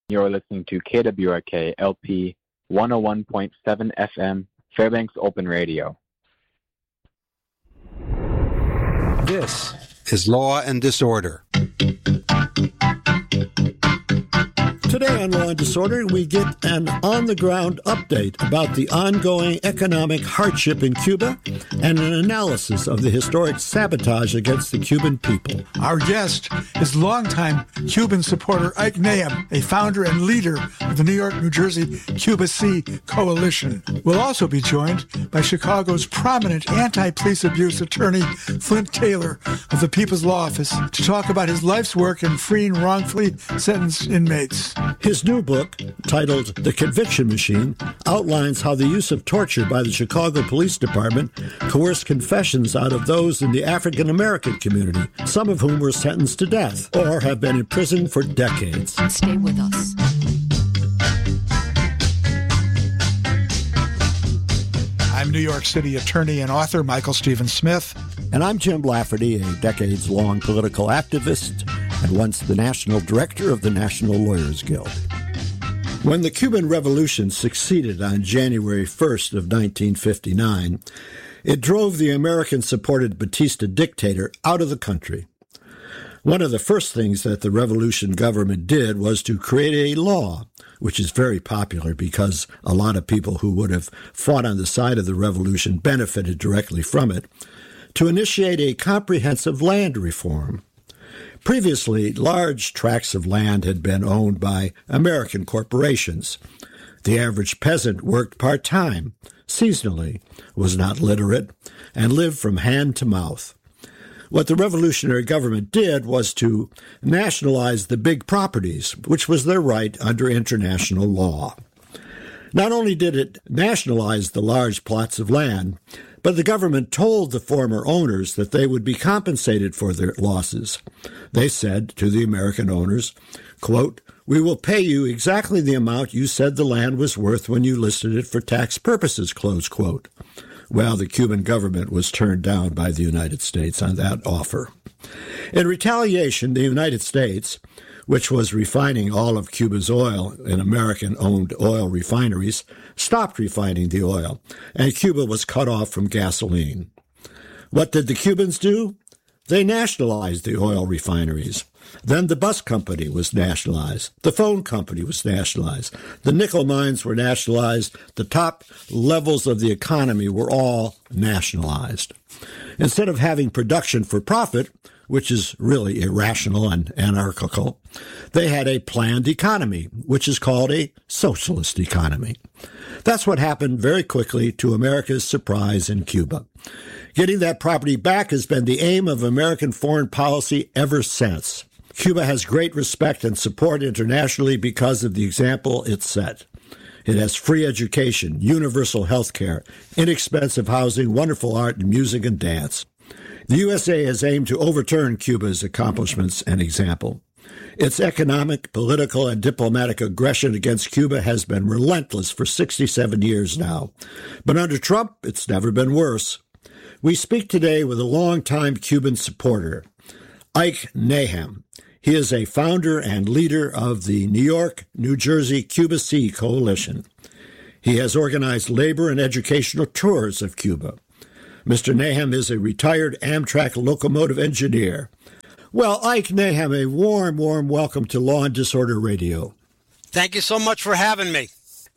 You're listening to KWRK LP 101.7 FM, Fairbanks Open Radio. This is Law and Disorder. Today on Law and Disorder, we get an on-the-ground update about the ongoing economic hardship in Cuba and an analysis of the historic sabotage against the Cuban people. Our guest is longtime Cuban supporter Ike Nahum, a founder and leader of the New York, New Jersey Cuba C Coalition. We'll also be joined by Chicago's prominent anti-police abuse attorney Flint Taylor of the People's Law Office to talk about his life's work in freeing wrongfully sentenced inmates. His new book, titled The Conviction Machine, outlines how the use of torture by the Chicago Police Department coerced confessions out of those in the African-American community, some of whom were sentenced to death or have been in prison for decades. Stay with us. I'm New York City attorney and author Michael Stephen Smith. And I'm Jim Lafferty, a decades-long political activist and once the national director of the National Lawyers Guild. When the Cuban Revolution succeeded on January 1st of 1959, it drove the American-supported Batista dictator out of the country. One of the first things that the revolution government did was to create a law, which is very popular because a lot of people who would have fought on the side of the revolution benefited directly from it, to initiate a comprehensive land reform. Previously, large tracts of land had been owned by American corporations. The average peasant worked part-time, seasonally, was not literate, and lived from hand to mouth. What the revolutionary government did was to nationalize the big properties, which was their right under international law. Not only did it nationalize the large plots of land, but the government told the former owners that they would be compensated for their losses. They said to the American owners, quote, "We will pay you exactly the amount you said the land was worth when you listed it for tax purposes," close quote. Well, the Cuban government was turned down by the United States on that offer. In retaliation, the United States, which was refining all of Cuba's oil in American-owned oil refineries, stopped refining the oil, and Cuba was cut off from gasoline. What did the Cubans do? They nationalized the oil refineries. Then the bus company was nationalized. The phone company was nationalized. The nickel mines were nationalized. The top levels of the economy were all nationalized. Instead of having production for profit, which is really irrational and anarchical, they had a planned economy, which is called a socialist economy. That's what happened very quickly to America's surprise in Cuba. Getting that property back has been the aim of American foreign policy ever since. Cuba has great respect and support internationally because of the example it set. It has free education, universal health care, inexpensive housing, wonderful art and music and dance. The USA has aimed to overturn Cuba's accomplishments and example. Its economic, political, and diplomatic aggression against Cuba has been relentless for 67 years now. But under Trump, it's never been worse. We speak today with a longtime Cuban supporter, Ike Nahum. He is a founder and leader of the New York, New Jersey Cuba C Coalition. He has organized labor and educational tours of Cuba. Mr. Nahum is a retired Amtrak locomotive engineer. Well, Ike Nahum, a warm welcome to Law and Disorder Radio. Thank you so much for having me.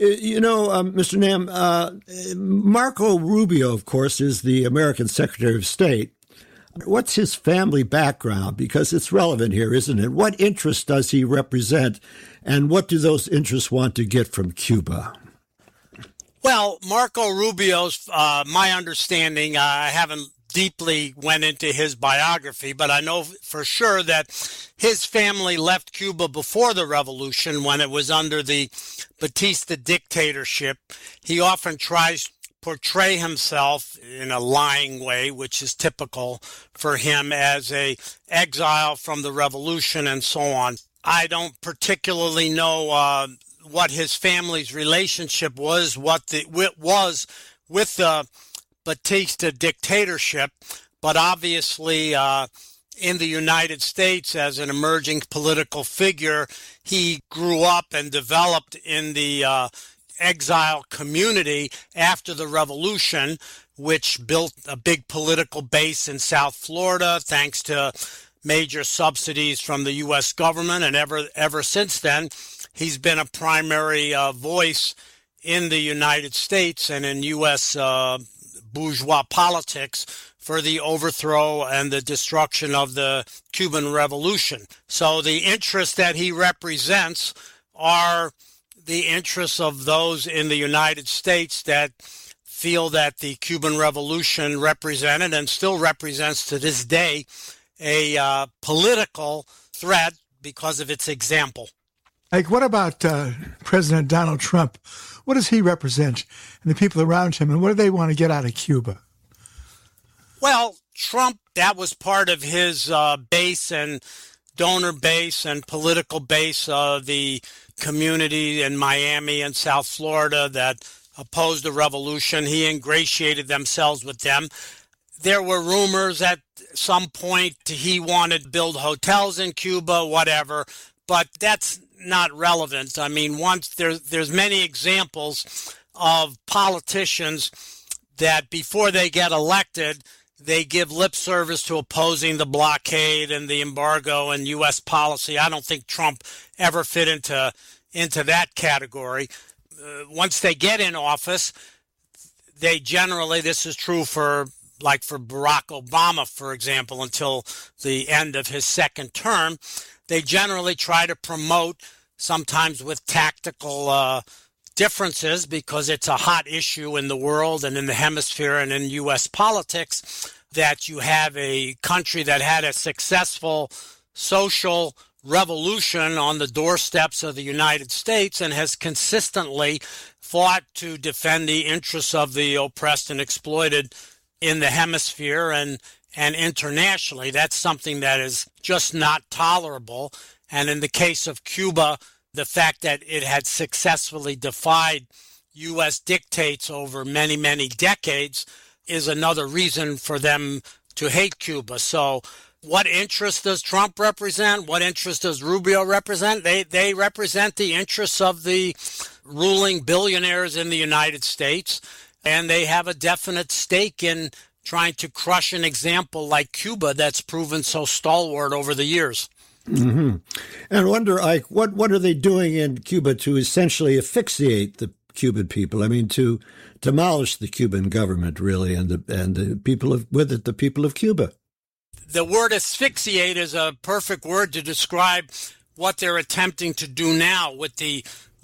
Mr. Nahum, Marco Rubio, of course, is the American Secretary of State. What's his family background? Because it's relevant here, isn't it? What interests does he represent, and what do those interests want to get from Cuba? Well, Marco Rubio's, my understanding, I haven't deeply went into his biography, but I know for sure that his family left Cuba before the revolution when it was under the Batista dictatorship. He often tries to portray himself in a lying way, which is typical for him as a exile from the revolution and so on. I don't particularly know what his family's relationship was, with the Batista dictatorship, but obviously in the United States as an emerging political figure. He grew up and developed in the exile community after the revolution, which built a big political base in South Florida thanks to major subsidies from the U.S. government. And ever since then, he's been a primary voice in the United States and in U.S. Bourgeois politics for the overthrow and the destruction of the Cuban Revolution. So the interests that he represents are the interests of those in the United States that feel that the Cuban Revolution represented and still represents to this day a political threat because of its example. Like, what about President Donald Trump? What does he represent and the people around him, and what do they want to get out of Cuba? Well, Trump, that was part of his base and donor base and political base of the community in Miami and South Florida that opposed the revolution. He ingratiated themselves with them. There were rumors at some point he wanted to build hotels in Cuba, whatever, but that's not relevant. I mean, once there's many examples of politicians that before they get elected, they give lip service to opposing the blockade and the embargo and U.S. policy. I don't think Trump ever fit into that category. Once they get in office, they generally, this is true for Barack Obama, for example, until the end of his second term, they generally try to promote, sometimes with tactical differences, because it's a hot issue in the world and in the hemisphere and in U.S. politics, that you have a country that had a successful social revolution on the doorsteps of the United States and has consistently fought to defend the interests of the oppressed and exploited in the hemisphere and internationally. That's something that is just not tolerable. And in the case of Cuba, the fact that it had successfully defied U.S. dictates over many, many decades is another reason for them to hate Cuba. So what interest does Trump represent? What interest does Rubio represent? They represent the interests of the ruling billionaires in the United States, and they have a definite stake in trying to crush an example like Cuba that's proven so stalwart over the years. Mm-hmm. And I wonder, Ike, what are they doing in Cuba to essentially asphyxiate the Cuban people? I mean, to demolish the Cuban government, really, and the people with it, the people of Cuba. The word asphyxiate is a perfect word to describe what they're attempting to do now with the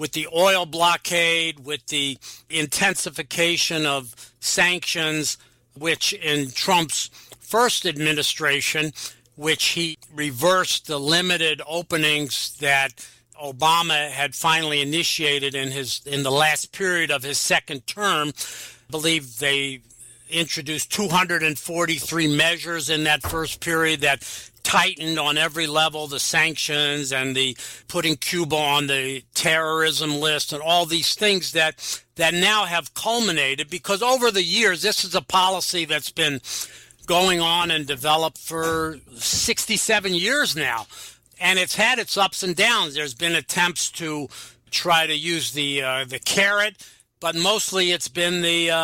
oil blockade, with the intensification of sanctions, which in Trump's first administration, which he reversed the limited openings that Obama had finally initiated in the last period of his second term. I believe they introduced 243 measures in that first period that tightened on every level the sanctions and the putting Cuba on the terrorism list and all these things that now have culminated, because over the years, this is a policy that's been going on and developed for 67 years now. And it's had its ups and downs. There's been attempts to try to use the carrot, but mostly it's been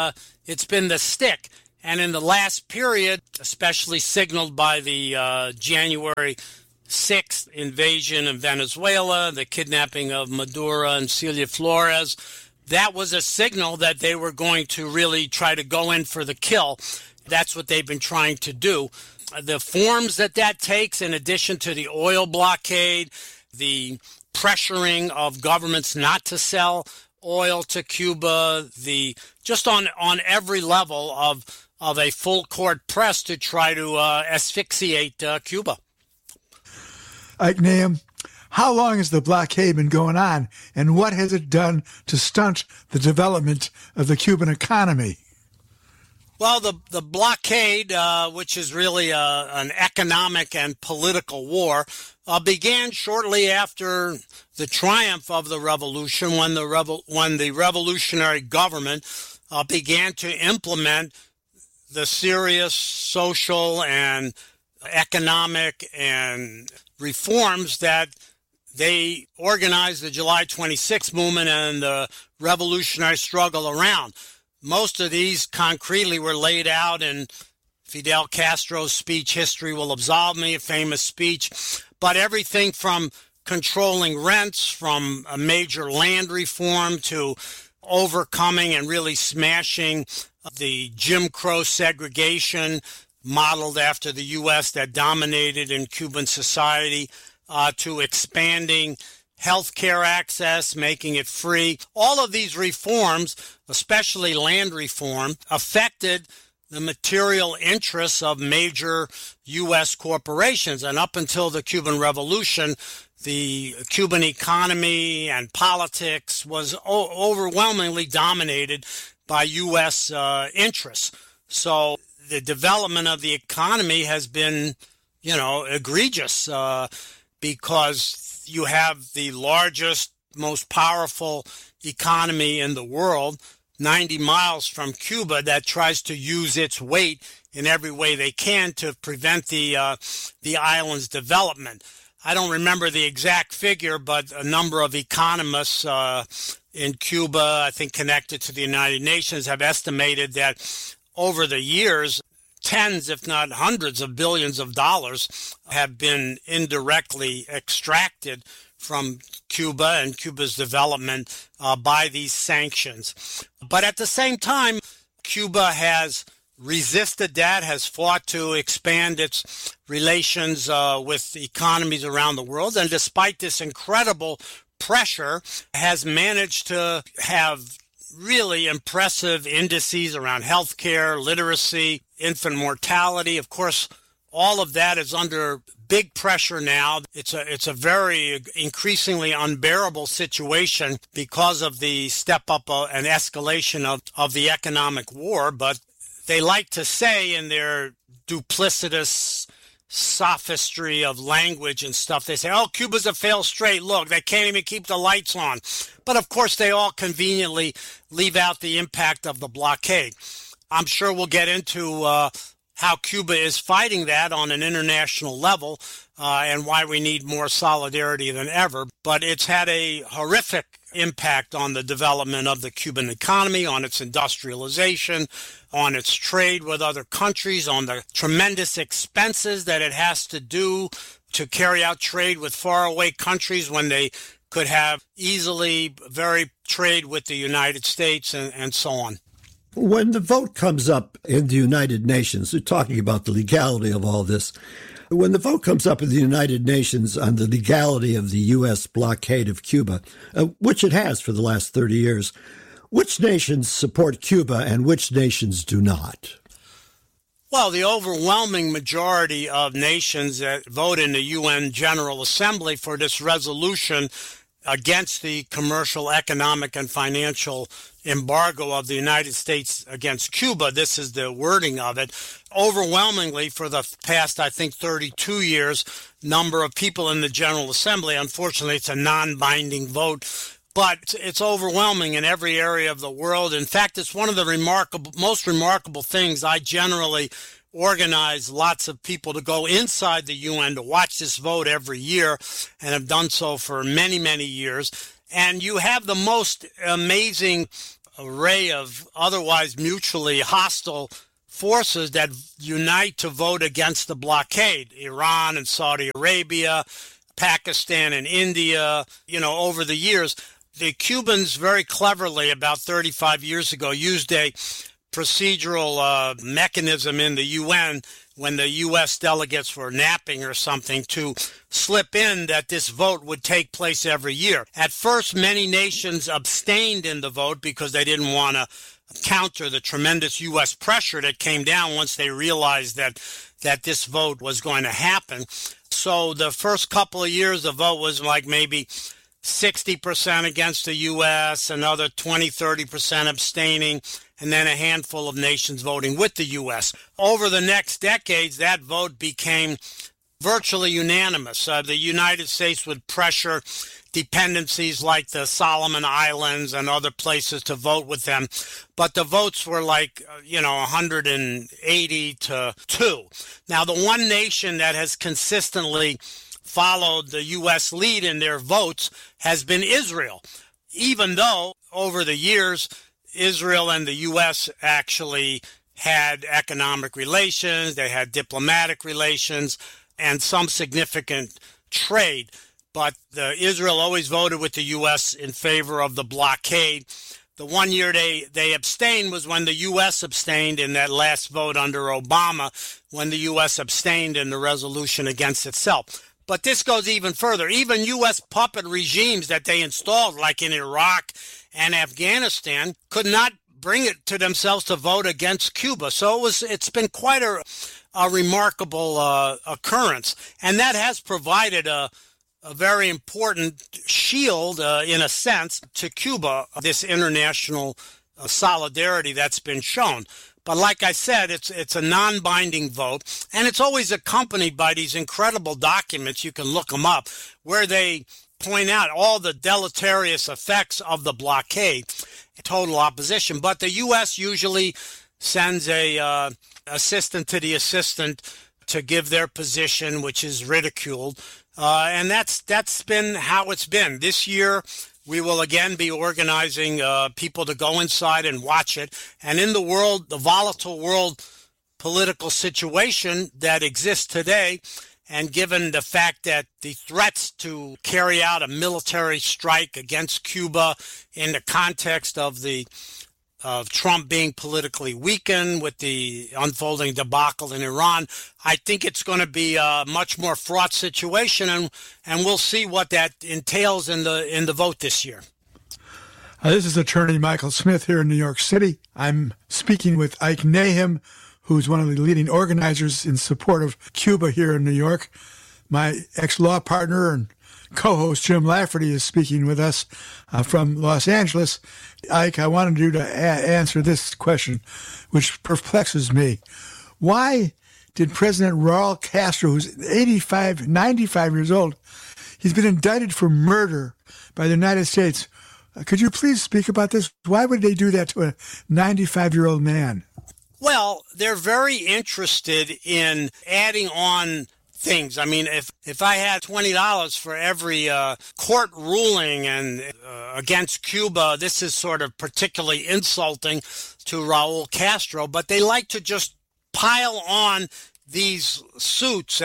the stick. And in the last period, especially signaled by the January 6th invasion of Venezuela, the kidnapping of Maduro and Celia Flores, that was a signal that they were going to really try to go in for the kill. That's what they've been trying to do. The forms that takes, in addition to the oil blockade, the pressuring of governments not to sell oil to Cuba, just on every level of a full court press to try to asphyxiate Cuba. Ike Nahum, how long has the blockade been going on, and what has it done to stunt the development of the Cuban economy? Well, the blockade, which is really an economic and political war, began shortly after the triumph of the revolution, when the revolutionary government began to implement the serious social and economic and reforms that they organized the July 26 movement and the revolutionary struggle around. Most of these concretely were laid out in Fidel Castro's speech, History Will Absolve Me, a famous speech. But everything from controlling rents, from a major land reform to overcoming and really smashing the Jim Crow segregation modeled after the U.S. that dominated in Cuban society, to expanding health care access, making it free. All of these reforms, especially land reform, affected the material interests of major U.S. corporations. And up until the Cuban Revolution, the Cuban economy and politics was overwhelmingly dominated by U.S. interests. So the development of the economy has been, egregious because you have the largest, most powerful economy in the world, 90 miles from Cuba, that tries to use its weight in every way they can to prevent the island's development. I don't remember the exact figure, but a number of economists in Cuba, I think connected to the United Nations, have estimated that over the years, tens, if not hundreds of billions of dollars have been indirectly extracted from Cuba and Cuba's development by these sanctions. But at the same time, Cuba has resisted that, has fought to expand its relations with economies around the world, and despite this incredible pressure, has managed to have really impressive indices around healthcare, literacy, infant mortality. Of course, all of that is under big pressure now. It's a very increasingly unbearable situation because of the step up and escalation of the economic war. But they like to say in their duplicitous sophistry of language and stuff, they say, oh, Cuba's a failed state. Look, they can't even keep the lights on. But of course, they all conveniently leave out the impact of the blockade. I'm sure we'll get into how Cuba is fighting that on an international level and why we need more solidarity than ever. But it's had a horrific impact on the development of the Cuban economy, on its industrialization, on its trade with other countries, on the tremendous expenses that it has to do to carry out trade with faraway countries when they could have easily very trade with the United States and so on. When the vote comes up in the United Nations, we're talking about the legality of all this. When the vote comes up in the United Nations on the legality of the U.S. blockade of Cuba, which it has for the last 30 years, which nations support Cuba and which nations do not? Well, the overwhelming majority of nations that vote in the UN General Assembly for this resolution against the commercial, economic, and financial embargo of the United States against Cuba, this is the wording of it, overwhelmingly for the past, I think, 32 years, number of people in the General Assembly. Unfortunately, it's a non-binding vote, but it's overwhelming in every area of the world. In fact, it's one of the most remarkable things. I generally organize lots of people to go inside the UN to watch this vote every year, and have done so for many, many years. And you have the most amazing array of otherwise mutually hostile forces that unite to vote against the blockade. Iran and Saudi Arabia, Pakistan and India, over the years. The Cubans very cleverly, about 35 years ago, used a procedural mechanism in the UN when the U.S. delegates were napping or something to slip in that this vote would take place every year. At first, many nations abstained in the vote because they didn't want to counter the tremendous U.S. pressure that came down once they realized that this vote was going to happen. So the first couple of years, the vote was like maybe 60% against the U.S., another 20-30% abstaining, and then a handful of nations voting with the U.S. Over the next decades, that vote became virtually unanimous. The United States would pressure dependencies like the Solomon Islands and other places to vote with them. But the votes were 180 to 2. Now, the one nation that has consistently followed the U.S. lead in their votes has been Israel, even though over the years, Israel and the U.S. actually had economic relations, they had diplomatic relations, and some significant trade. But Israel always voted with the U.S. in favor of the blockade. The one year they abstained was when the U.S. abstained in that last vote under Obama, when the U.S. abstained in the resolution against itself. But this goes even further. Even U.S. puppet regimes that they installed, like in Iraq and Afghanistan, could not bring it to themselves to vote against Cuba. So it's been quite a remarkable occurrence. And that has provided a very important shield, in a sense, to Cuba, this international solidarity that's been shown. But like I said, it's a non-binding vote, and it's always accompanied by these incredible documents, you can look them up, where they point out all the deleterious effects of the blockade, total opposition. But the U.S. usually sends a assistant to the assistant to give their position, which is ridiculed. And that's been how it's been. This year, we will again be organizing people to go inside and watch it. And in the volatile world political situation that exists today, and given the fact that the threats to carry out a military strike against Cuba in the context of Trump being politically weakened with the unfolding debacle in Iran, I think it's going to be a much more fraught situation, and we'll see what that entails in the vote this year. This is Attorney Michael Smith here in New York City. I'm speaking with Ike Nahum, who's one of the leading organizers in support of Cuba here in New York. My ex-law partner and co-host Jim Lafferty is speaking with us from Los Angeles. Ike, I wanted you to answer this question, which perplexes me. Why did President Raul Castro, who's 95 years old, he's been indicted for murder by the United States. Could you please speak about this? Why would they do that to a 95-year-old man? Well, they're very interested in adding on things. I mean, if I had $20 for every court ruling and against Cuba, this is sort of particularly insulting to Raul Castro. But they like to just pile on these suits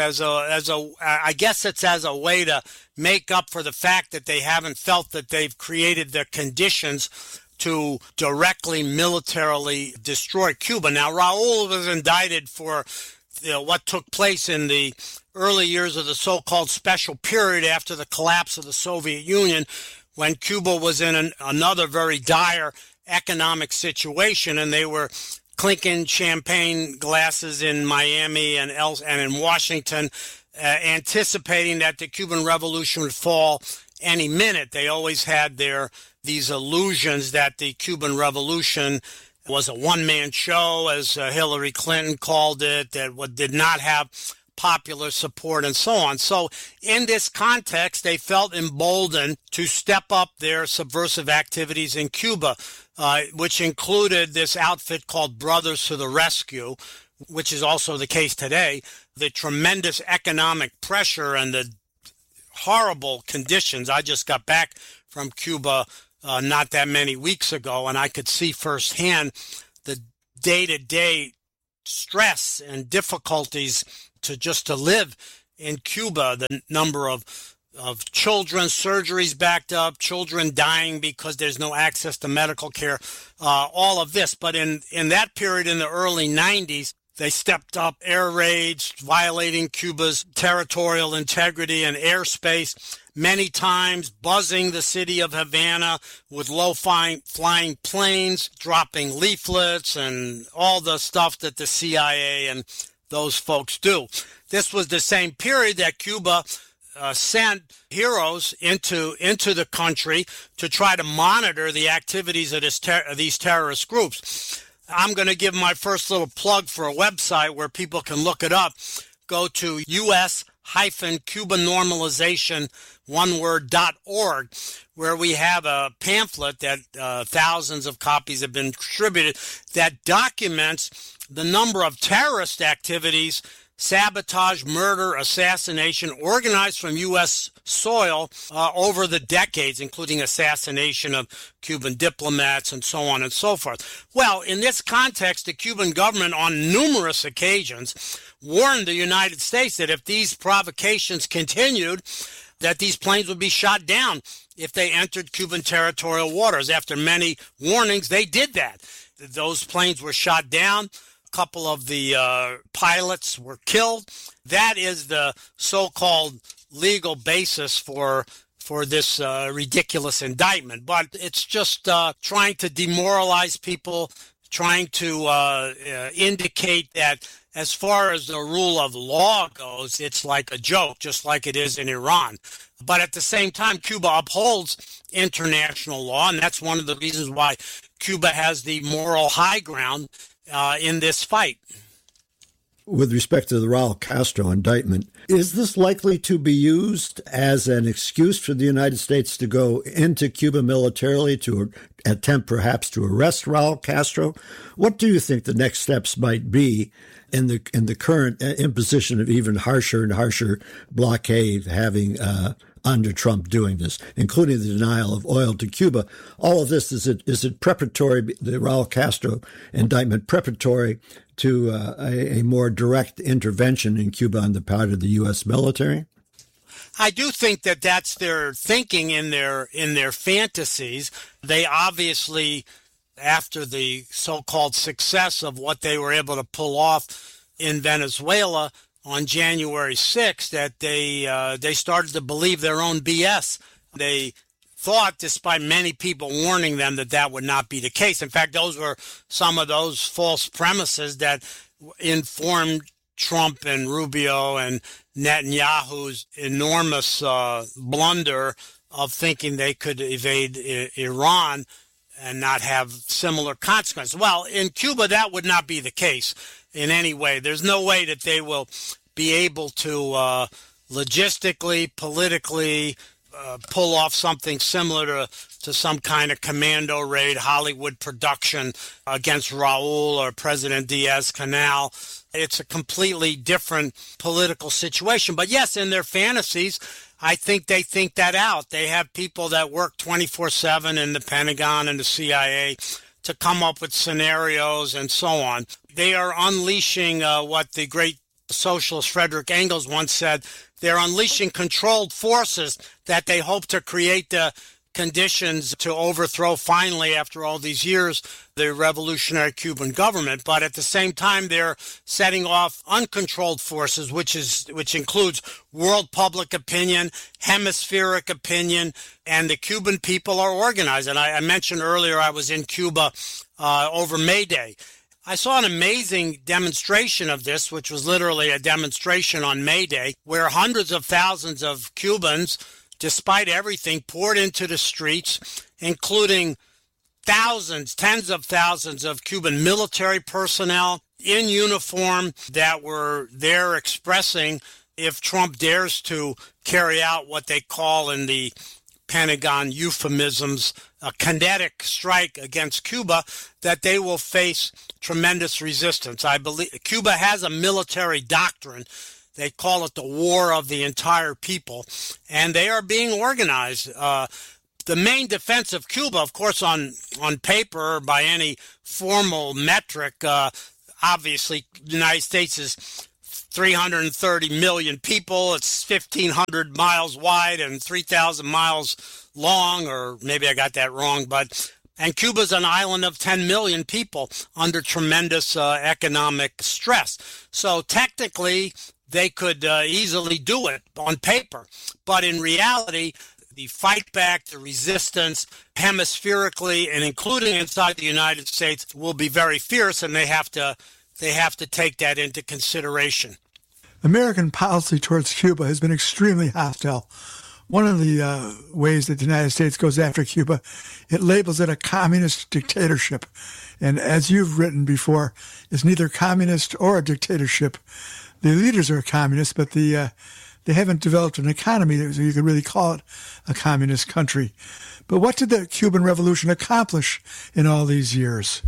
I guess it's as a way to make up for the fact that they haven't felt that they've created the conditions to directly militarily destroy Cuba. Now, Raul was indicted for what took place in the early years of the so-called special period after the collapse of the Soviet Union, when Cuba was in another very dire economic situation, and they were clinking champagne glasses in Miami and in Washington, anticipating that the Cuban Revolution would fall any minute. They always had these illusions that the Cuban Revolution was a one-man show, as Hillary Clinton called it, that did not have popular support and so on. So in this context, they felt emboldened to step up their subversive activities in Cuba, which included this outfit called Brothers to the Rescue, which is also the case today. The tremendous economic pressure and the horrible conditions. I just got back from Cuba not that many weeks ago, and I could see firsthand the day-to-day stress and difficulties to live in Cuba. The number of children, surgeries backed up, children dying because there's no access to medical care, all of this. But in that period, in the early 90s, they stepped up air raids, violating Cuba's territorial integrity and airspace, many times buzzing the city of Havana with low-flying planes, dropping leaflets and all the stuff that the CIA and those folks do. This was the same period that Cuba sent heroes into the country to try to monitor the activities of these terrorist groups. I'm going to give my first little plug for a website where people can look it up. Go to us- Cubanormalization.org, where we have a pamphlet that thousands of copies have been distributed that documents the number of terrorist activities, sabotage, murder, assassination, organized from U.S. soil over the decades, including assassination of Cuban diplomats and so on and so forth. Well, in this context, the Cuban government on numerous occasions warned the United States that if these provocations continued, that these planes would be shot down if they entered Cuban territorial waters. After many warnings, they did that. Those planes were shot down. Couple of the pilots were killed. That is the so-called legal basis for this ridiculous indictment. But it's just trying to demoralize people, trying to indicate that as far as the rule of law goes, it's like a joke, just like it is in Iran. But at the same time, Cuba upholds international law, and that's one of the reasons why Cuba has the moral high ground in this fight. With respect to the Raul Castro indictment, is this likely to be used as an excuse for the United States to go into Cuba militarily to attempt perhaps to arrest Raul Castro? What do you think the next steps might be in the current imposition of even harsher and harsher blockade having under Trump doing this, including the denial of oil to Cuba? All of this, is it preparatory, the Raul Castro indictment preparatory to a more direct intervention in Cuba on the part of the U.S. military? I do think that that's their thinking in their fantasies. They obviously, after the so-called success of what they were able to pull off in Venezuela on January 6th, that they started to believe their own BS. They thought, despite many people warning them, that would not be the case. In fact, those were some of those false premises that informed Trump and Rubio and Netanyahu's enormous blunder of thinking they could evade Iran and not have similar consequences. Well, in Cuba, that would not be the case in any way. There's no way that they will be able to logistically, politically, pull off something similar to some kind of commando raid, Hollywood production against Raul or President Diaz-Canel. It's a completely different political situation. But yes, in their fantasies, I think they think that out. They have people that work 24/7 in the Pentagon and the CIA to come up with scenarios and so on. They are unleashing what the great socialist Frederick Engels once said. They're unleashing controlled forces that they hope to create the conditions to overthrow finally, after all these years, the revolutionary Cuban government. But at the same time, they're setting off uncontrolled forces, which includes world public opinion, hemispheric opinion, and the Cuban people are organized. And I mentioned earlier I was in Cuba over May Day. I saw an amazing demonstration of this, which was literally a demonstration on May Day, where hundreds of thousands of Cubans, despite everything, poured into the streets, including thousands, tens of thousands of Cuban military personnel in uniform that were there expressing, if Trump dares to carry out what they call in the Pentagon euphemisms, a kinetic strike against Cuba, that they will face tremendous resistance. I believe Cuba has a military doctrine. They call it the war of the entire people, and they are being organized. The main defense of Cuba, of course, on paper or by any formal metric, obviously the United States is 330 million people. It's 1,500 miles wide and 3,000 miles long, or maybe I got that wrong, and Cuba's an island of 10 million people under tremendous economic stress. So technically, they could easily do it on paper. But in reality, the fight back, the resistance, hemispherically and including inside the United States, will be very fierce, and they have to take that into consideration. American policy towards Cuba has been extremely hostile. One of the ways that the United States goes after Cuba, it labels it a communist dictatorship. And as you've written before, it's neither communist or a dictatorship. The leaders are communists, but the they haven't developed an economy so you could really call it a communist country. But what did the Cuban Revolution accomplish in all these years?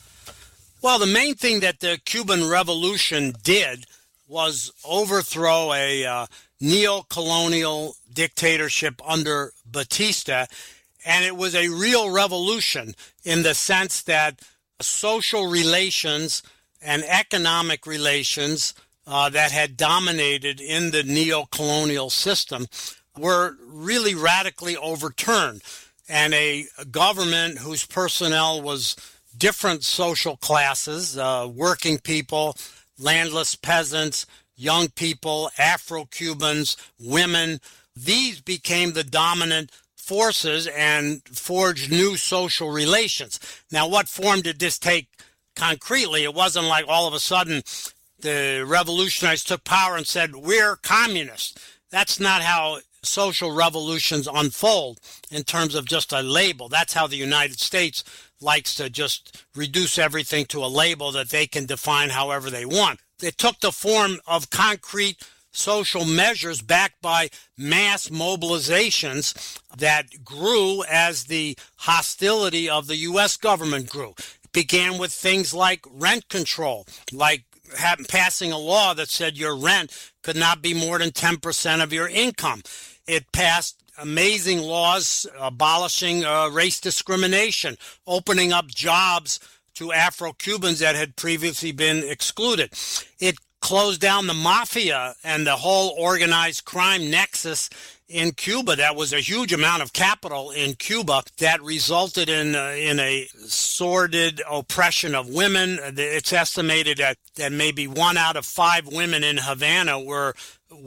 Well, the main thing that the Cuban Revolution did was overthrow a neo-colonial dictatorship under Batista, and it was a real revolution in the sense that social relations and economic relations that had dominated in the neo-colonial system were really radically overturned, and a government whose personnel was different social classes, working people, landless peasants, young people, Afro-Cubans, women. These became the dominant forces and forged new social relations. Now, what form did this take concretely? It wasn't like all of a sudden the revolutionaries took power and said, we're communists. That's not how social revolutions unfold in terms of just a label. That's how the United States likes to just reduce everything to a label that they can define however they want. It took the form of concrete social measures backed by mass mobilizations that grew as the hostility of the U.S. government grew. It began with things like rent control, like passing a law that said your rent could not be more than 10% of your income. It passed amazing laws abolishing race discrimination, opening up jobs to Afro-Cubans that had previously been excluded. It closed down the mafia and the whole organized crime nexus in Cuba. That was a huge amount of capital in Cuba that resulted in a sordid oppression of women. It's estimated that maybe 1 out of 5 women in Havana were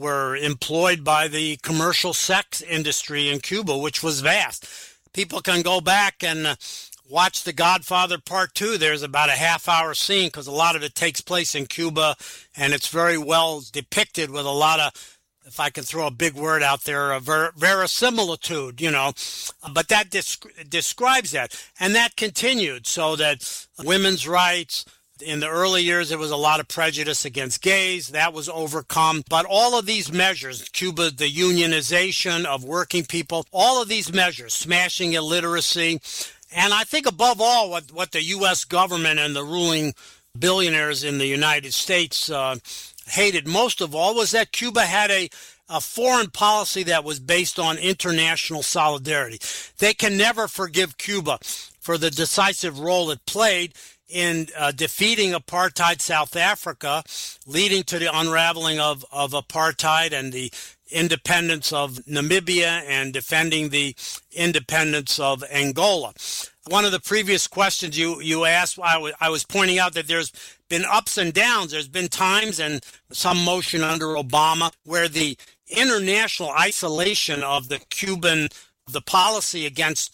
employed by the commercial sex industry in Cuba, which was vast. People can go back and watch The Godfather Part 2. There's about a half-hour scene because a lot of it takes place in Cuba, and it's very well depicted with a lot of, if I can throw a big word out there, a verisimilitude, you know. But that describes that. And that continued so that women's rights, in the early years, there was a lot of prejudice against gays. That was overcome. But all of these measures, Cuba, the unionization of working people, all of these measures, smashing illiteracy, and I think above all what the U.S. government and the ruling billionaires in the United States hated most of all was that Cuba had a foreign policy that was based on international solidarity. They can never forgive Cuba for the decisive role it played in defeating apartheid South Africa, leading to the unraveling of apartheid and the independence of Namibia and defending the independence of Angola. One of the previous questions you asked, I was pointing out that there's been ups and downs. There's been times and some motion under Obama where the international isolation of the policy against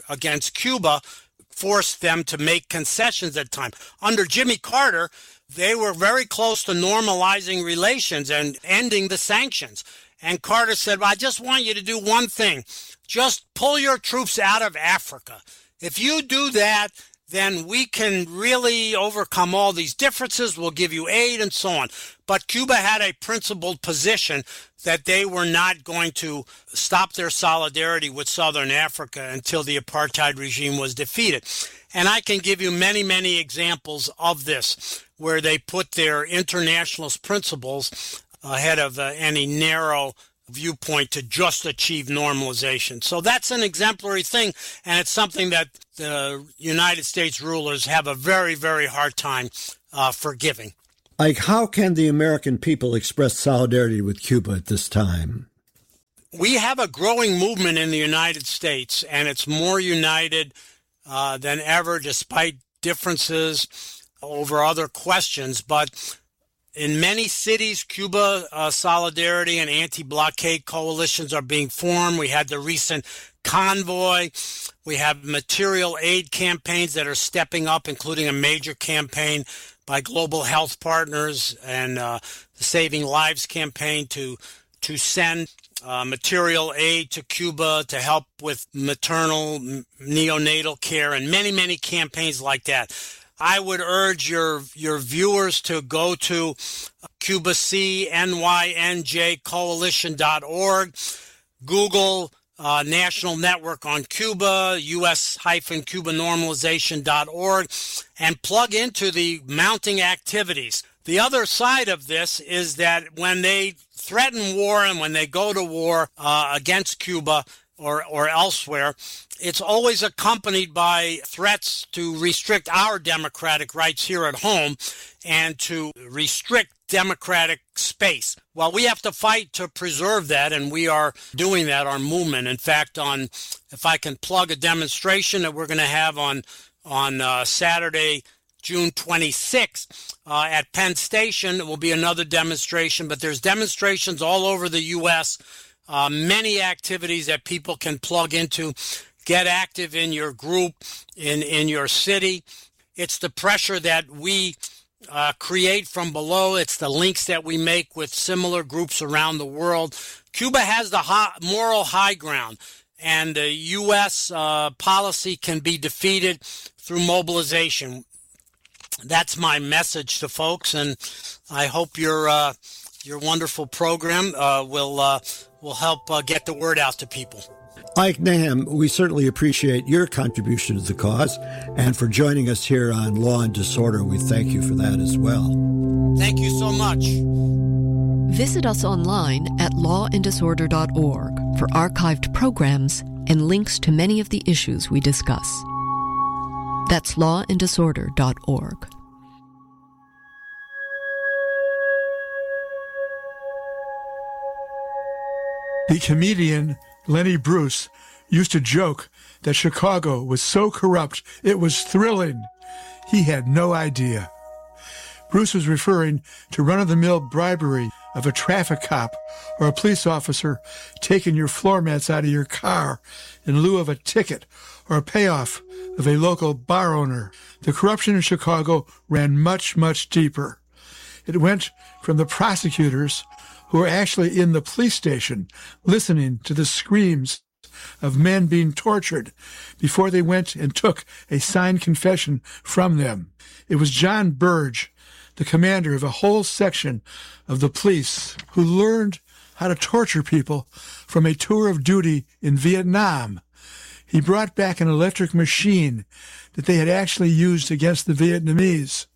Cuba forced them to make concessions at times. Under Jimmy Carter, they were very close to normalizing relations and ending the sanctions. And Carter said, well, I just want you to do one thing. Just pull your troops out of Africa. If you do that, then we can really overcome all these differences. We'll give you aid and so on. But Cuba had a principled position that they were not going to stop their solidarity with Southern Africa until the apartheid regime was defeated. And I can give you many, many examples of this, where they put their internationalist principles ahead of any narrow viewpoint to just achieve normalization. So that's an exemplary thing, and it's something that the United States rulers have a very, very hard time forgiving. Like, how can the American people express solidarity with Cuba at this time? We have a growing movement in the United States, and it's more united than ever, despite differences over other questions. But in many cities, Cuba solidarity and anti-blockade coalitions are being formed. We had the recent convoy. We have material aid campaigns that are stepping up, including a major campaign by Global Health Partners and the Saving Lives campaign to send material aid to Cuba to help with maternal, neonatal care, and many, many campaigns like that. I would urge your viewers to go to CubaCNYNJCoalition.org, Google National Network on Cuba, US-CubaNormalization.org, and plug into the mounting activities. The other side of this is that when they threaten war and when they go to war against Cuba or elsewhere, it's always accompanied by threats to restrict our democratic rights here at home and to restrict democratic space. Well, we have to fight to preserve that, and we are doing that, our movement. In fact, if I can plug a demonstration that we're going to have on Saturday, June 26th at Penn Station, it will be another demonstration, but there's demonstrations all over the U.S., many activities that people can plug into. Get active in your group, in your city. It's the pressure that we create from below. It's the links that we make with similar groups around the world. Cuba has the moral high ground, and the U.S. policy can be defeated through mobilization. That's my message to folks, and I hope your wonderful program will help get the word out to people. Ike Nahum, we certainly appreciate your contribution to the cause, and for joining us here on Law and Disorder, we thank you for that as well. Thank you so much. Visit us online at lawanddisorder.org for archived programs and links to many of the issues we discuss. That's lawanddisorder.org. The comedian Lenny Bruce used to joke that Chicago was so corrupt it was thrilling. He had no idea. Bruce was referring to run-of-the-mill bribery of a traffic cop or a police officer taking your floor mats out of your car in lieu of a ticket or a payoff of a local bar owner. The corruption in Chicago ran much, much deeper. It went from the prosecutors who were actually in the police station listening to the screams of men being tortured before they went and took a signed confession from them. It was John Burge, the commander of a whole section of the police, who learned how to torture people from a tour of duty in Vietnam. He brought back an electric machine that they had actually used against the Vietnamese.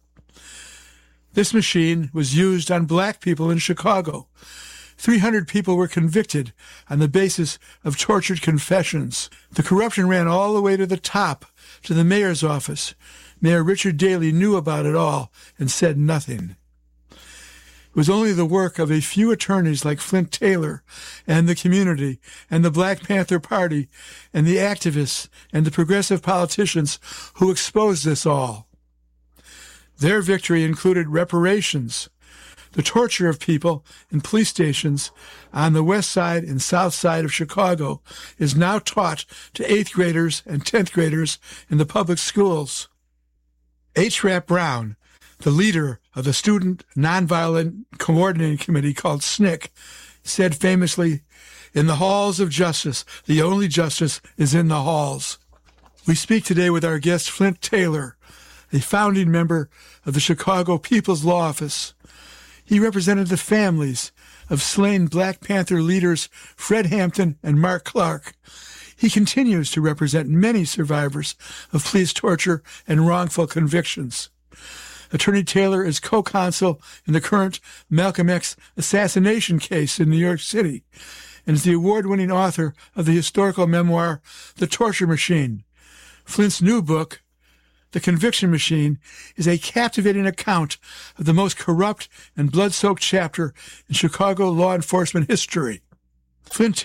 This machine was used on black people in Chicago. 300 people were convicted on the basis of tortured confessions. The corruption ran all the way to the top, to the mayor's office. Mayor Richard Daley knew about it all and said nothing. It was only the work of a few attorneys like Flint Taylor and the community and the Black Panther Party and the activists and the progressive politicians who exposed this all. Their victory included reparations. The torture of people in police stations on the west side and south side of Chicago is now taught to 8th graders and 10th graders in the public schools. H. Rap Brown, the leader of the Student Nonviolent Coordinating Committee called SNCC, said famously, "In the halls of justice, the only justice is in the halls." We speak today with our guest Flint Taylor, a founding member of the Chicago People's Law Office. He represented the families of slain Black Panther leaders Fred Hampton and Mark Clark. He continues to represent many survivors of police torture and wrongful convictions. Attorney Taylor is co-counsel in the current Malcolm X assassination case in New York City and is the award-winning author of the historical memoir, The Torture Machine. Flint's new book, The Conviction Machine, is a captivating account of the most corrupt and blood-soaked chapter in Chicago law enforcement history. Flint